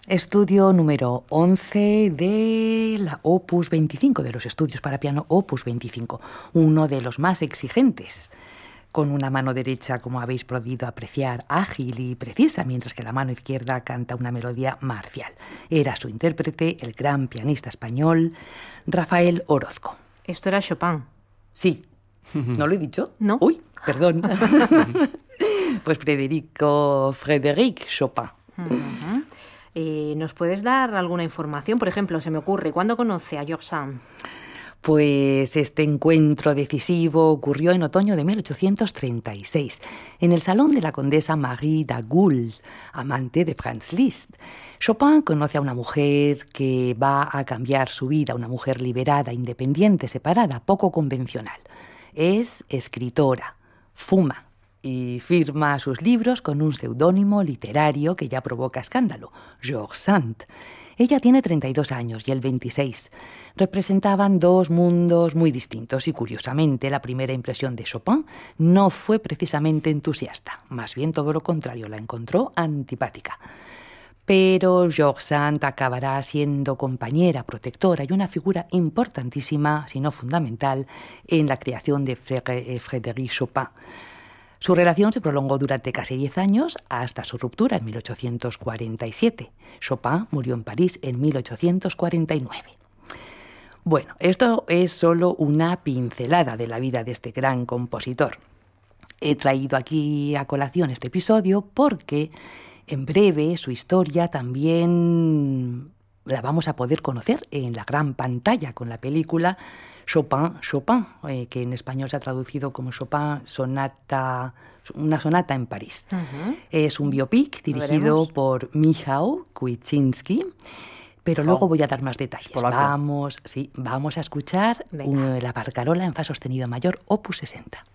Estudio número 11 de la Opus 25, de los estudios para piano Opus 25, uno de los más exigentes, con una mano derecha, como habéis podido apreciar, ágil y precisa, mientras que la mano izquierda canta una melodía marcial. Era su intérprete, el gran pianista español, Rafael Orozco. Esto era Chopin. Sí. ¿No lo he dicho? No. Uy, perdón. Pues Frédéric Chopin. ¿Nos puedes dar alguna información? Por ejemplo, se me ocurre, ¿cuándo conoce a George Sand? Pues este encuentro decisivo ocurrió en otoño de 1836, en el salón de la condesa Marie d'Agoult, amante de Franz Liszt. Chopin conoce a una mujer que va a cambiar su vida, una mujer liberada, independiente, separada, poco convencional. Es escritora, fuma y firma sus libros con un seudónimo literario que ya provoca escándalo, George Sand. Ella tiene 32 años y él 26. Representaban dos mundos muy distintos y, curiosamente, la primera impresión de Chopin no fue precisamente entusiasta. Más bien todo lo contrario, la encontró antipática. Pero George Sand acabará siendo compañera, protectora y una figura importantísima, si no fundamental, en la creación de Frédéric Chopin. Su relación se prolongó durante casi 10 años hasta su ruptura en 1847. Chopin murió en París en 1849. Bueno, esto es solo una pincelada de la vida de este gran compositor. He traído aquí a colación este episodio porque en breve su historia también la vamos a poder conocer en la gran pantalla con la película Chopin, que en español se ha traducido como Chopin, una sonata en París. Es un biopic dirigido por Michał Kwieciński, pero luego voy a dar más detalles. Vamos a escuchar la Barcarola en fa sostenido mayor, opus 60.